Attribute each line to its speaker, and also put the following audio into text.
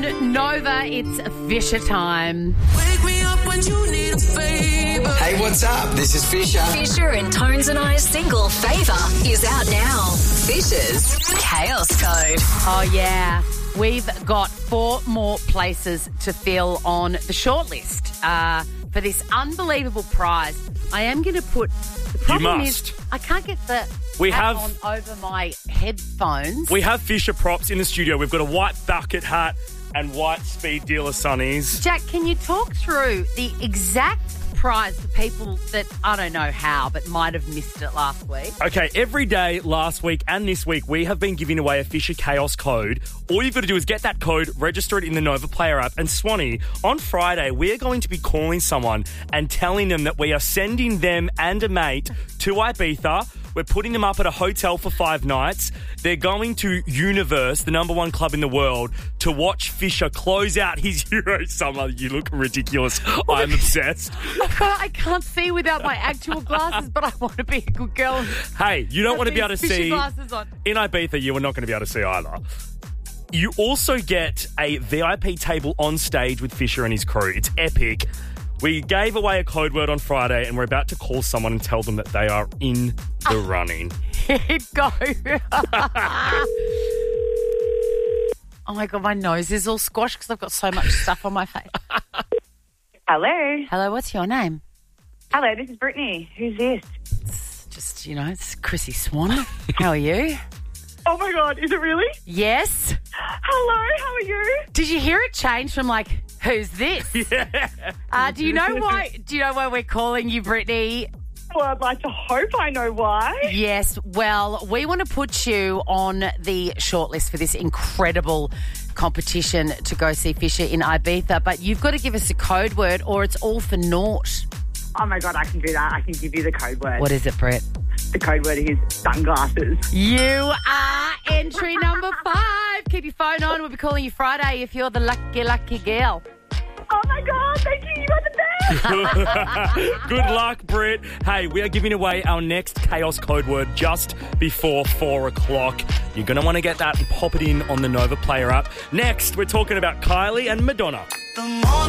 Speaker 1: Nova, it's Fisher time.
Speaker 2: Wake me up when you need a favor.
Speaker 3: Hey, what's up? This is Fisher.
Speaker 4: Fisher and Tones and I's single Favour is out now. Fisher's Chaos Code.
Speaker 1: Oh, yeah. We've got 4 more places to fill on the shortlist for this unbelievable prize. I am going to put... The problem is I can't get the hat on over my headphones.
Speaker 5: We have Fisher props in the studio. We've got a white bucket hat and white speed dealer sunnies.
Speaker 1: Jack, can you talk through the exact prize for people that, I don't know how, but might have missed it last week?
Speaker 5: Okay, every day last week and this week, we have been giving away a Fisher Chaos code. All you've got to do is get that code, register it in the Nova Player app. And Swanee, on Friday, we are going to be calling someone and telling them that we are sending them and a mate to Ibiza. We're putting them up at a hotel for 5 nights. They're going to Universe, the #1 club in the world, to watch Fisher close out his Euro summer. You look ridiculous. I'm obsessed.
Speaker 1: I can't see without my actual glasses, but I want to be a good girl.
Speaker 5: Hey, you don't want to be able to
Speaker 1: Fisher
Speaker 5: see.
Speaker 1: Glasses on.
Speaker 5: In Ibiza, you are not going to be able to see either. You also get a VIP table on stage with Fisher and his crew. It's epic. We gave away a code word on Friday and we're about to call someone and tell them that they are in the running.
Speaker 1: Here it go. Oh, my God, my nose is all squashed because I've got so much stuff on my face.
Speaker 6: Hello.
Speaker 1: Hello, what's your name?
Speaker 6: Hello, this is Brittany. Who's this?
Speaker 1: It's just, it's Chrissy Swan. How are you?
Speaker 6: Oh, my God. Is it really?
Speaker 1: Yes.
Speaker 6: Hello, how are you?
Speaker 1: Did you hear it change from who's this?
Speaker 5: Yeah.
Speaker 1: Do you know why we're calling you, Brittany?
Speaker 6: Well, I'd like to hope I know why.
Speaker 1: Yes. Well, we want to put you on the shortlist for this incredible competition to go see Fisher in Ibiza, but you've got to give us a code word or it's all for naught.
Speaker 6: Oh, my God, I can do that. I can give you the code word.
Speaker 1: What is it, Brett?
Speaker 6: The code word is sunglasses.
Speaker 1: You are entry number 5. Keep your phone on. We'll be calling you Friday if you're the lucky girl.
Speaker 6: Oh, my God, thank you. You are the best.
Speaker 5: Good luck, Britt. Hey, we are giving away our next Chaos code word just before 4 o'clock. You're going to want to get that and pop it in on the Nova Player app. Next, we're talking about Kylie and Madonna.